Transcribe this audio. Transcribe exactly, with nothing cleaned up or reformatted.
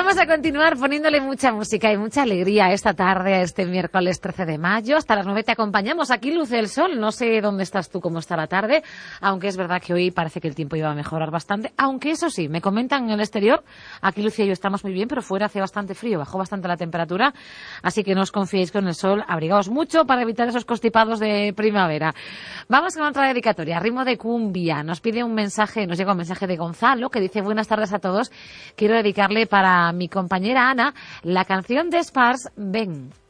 Vamos a continuar poniéndole mucha música y mucha alegría esta tarde, a este miércoles trece de mayo. Hasta las nueve te acompañamos. Aquí luce el sol. No sé dónde estás tú, cómo está la tarde, aunque es verdad que hoy parece que el tiempo iba a mejorar bastante. Aunque eso sí, me comentan en el exterior, aquí Lucía y yo estamos muy bien, pero fuera hace bastante frío, bajó bastante la temperatura. Así que no os confiéis con el sol, abrigaos mucho para evitar esos constipados de primavera. Vamos con otra dedicatoria, ritmo de cumbia. Nos pide un mensaje, nos llega un mensaje de Gonzalo que dice: buenas tardes a todos. Quiero dedicarle para mi compañera Ana la canción de Spars, Ven.